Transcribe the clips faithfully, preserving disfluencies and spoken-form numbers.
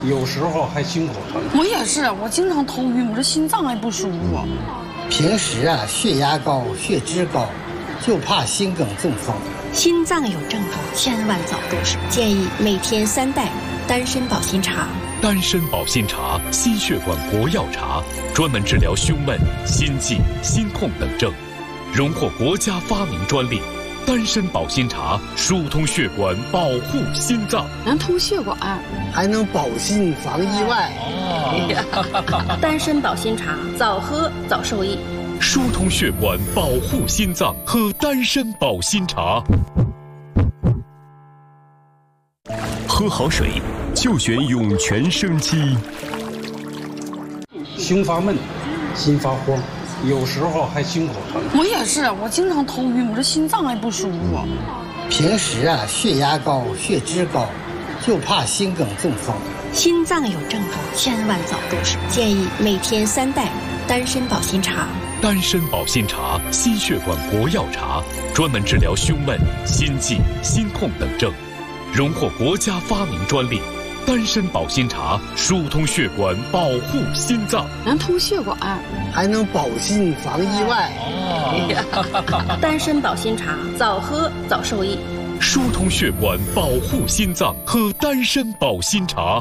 有时候还心口疼。 我也是，我经常头晕，我这心脏还不舒服。 平时啊，血压高、血脂高，就怕心梗中风。 心脏有症状，千万早重视。建议每天三袋丹参保心茶。 丹参保心茶，心血管国药茶，专门治疗胸闷、心悸、心痛等症，荣获国家发明专利。丹参保心茶疏通血管，保护心脏， 能通血管， 还能保心防意外。 哦、丹参保心茶，早喝早受益。 疏通血管，保护心脏，喝丹参保心茶。 喝好水就选涌泉生机。 胸发闷，心发慌，有时候还心口疼。 我也是，我经常头晕，我这心脏还不舒服。 平时啊，血压高、血脂高，就怕心梗中风。 心脏有症状，千万早重视。建议每天三袋丹参保心茶。 丹参保心茶，心血管国药茶，专门治疗胸闷、心悸、心痛等症，荣获国家发明专利。丹参保心茶疏通血管，保护心脏， 能通血管， 还能保心防意外。 哦、丹参保心茶，早喝早受益。 疏通血管，保护心脏，喝丹参保心茶。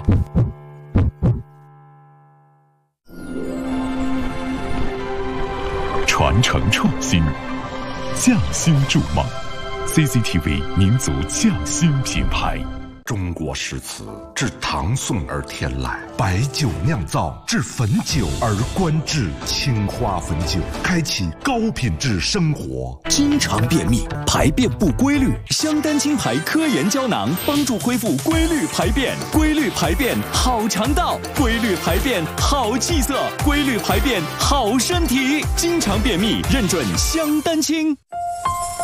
传承创新，匠心筑梦 ，C C T V 民族匠心品牌。 中国诗词自唐宋而天来，白酒酿造至汾酒而观致青花汾酒，开启高品质生活。 经常便秘、排便不规律，香丹青牌科研胶囊帮助恢复规律排便，规律排便好肠道，规律排便好气色，规律排便好身体。经常便秘认准香丹青。